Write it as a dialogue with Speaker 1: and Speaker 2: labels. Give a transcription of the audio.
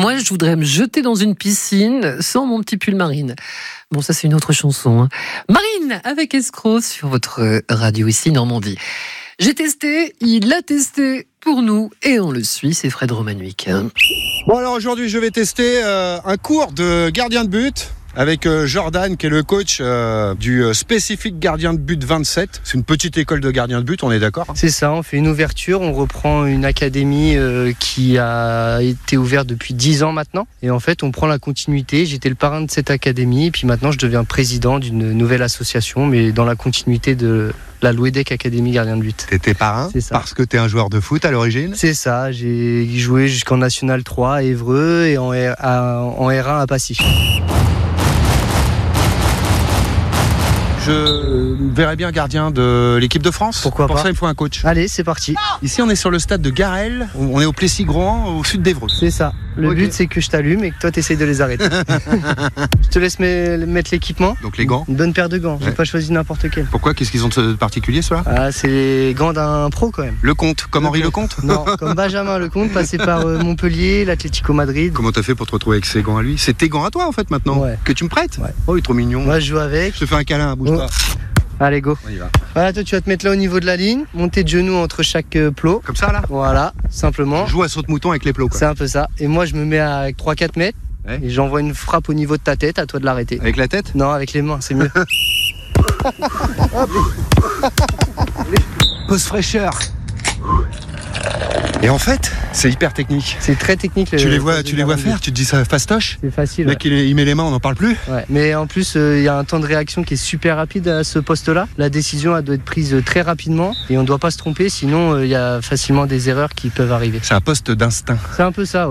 Speaker 1: Moi, je voudrais me jeter dans une piscine sans mon petit pull Marine. Bon, ça, c'est une autre chanson. Marine, avec Escroc sur votre radio ici, Normandie. J'ai testé, il a testé pour nous et on le suit, c'est Fred Romanuik.
Speaker 2: Bon, alors aujourd'hui, je vais tester un cours de gardien de but avec Jordan, qui est le coach du spécifique gardien de but 27. C'est une petite école de gardien de but, on est d'accord ?
Speaker 3: C'est ça, on fait une ouverture, on reprend une académie qui a été ouverte depuis 10 ans maintenant. Et en fait, on prend la continuité. J'étais le parrain de cette académie, et puis maintenant, je deviens président d'une nouvelle association, mais dans la continuité de la Louédec Académie Gardien de But.
Speaker 2: T'étais parrain parce que t'es un joueur de foot à l'origine ?
Speaker 3: C'est ça, j'ai joué jusqu'en National 3 à Évreux et en R1 à Passy.
Speaker 2: Je verrais bien gardien de l'équipe de France.
Speaker 3: Pourquoi pas ?
Speaker 2: Pour ça, il faut un coach.
Speaker 3: Allez, c'est parti.
Speaker 2: Ici, on est sur le stade de Garel. On est au Plessis-Grohan, au sud d'Évreux.
Speaker 3: C'est ça. Le but, c'est que je t'allume et que toi, t'essayes de les arrêter. Je te laisse mettre l'équipement.
Speaker 2: Donc les gants.
Speaker 3: Une bonne paire de gants. J'ai pas choisi n'importe quel.
Speaker 2: Pourquoi ? Qu'est-ce qu'ils ont de particulier, ceux-là ?
Speaker 3: Ah, c'est les gants d'un pro, quand même.
Speaker 2: Lecomte, comme Henri Lecomte ?
Speaker 3: Non, comme Benjamin Lecomte, passé par Montpellier, l'Atlético Madrid.
Speaker 2: Comment t'as fait pour te retrouver avec ces gants à lui ? C'est tes gants à toi, en fait, maintenant, que tu me prêtes ?
Speaker 3: Ouais.
Speaker 2: Oh, il est trop mignon.
Speaker 3: Moi, je joue avec.
Speaker 2: Je te fais un câlin, bouge pas.
Speaker 3: Allez, go.
Speaker 2: On y va.
Speaker 3: Voilà, toi, tu vas te mettre là au niveau de la ligne, monter de genoux entre chaque plot.
Speaker 2: Comme ça, là ?
Speaker 3: Voilà, simplement.
Speaker 2: Je joue à saute-mouton avec les plots, quoi.
Speaker 3: C'est un peu ça. Et moi, je me mets à 3-4 mètres.
Speaker 2: Ouais.
Speaker 3: Et j'envoie une frappe au niveau de ta tête, à toi de l'arrêter.
Speaker 2: Avec la tête ?
Speaker 3: Non, avec les mains, c'est mieux.
Speaker 2: Pause fraîcheur. Et en fait, c'est hyper technique.
Speaker 3: C'est très technique.
Speaker 2: Tu les vois faire, tu te dis ça fastoche.
Speaker 3: C'est facile.
Speaker 2: Le mec, il met les mains, on n'en parle plus.
Speaker 3: Ouais. Mais en plus, il y a un temps de réaction qui est super rapide à ce poste-là. La décision, elle doit être prise très rapidement et on ne doit pas se tromper, sinon il y a facilement des erreurs qui peuvent arriver.
Speaker 2: C'est un poste d'instinct.
Speaker 3: C'est un peu ça. Ouais.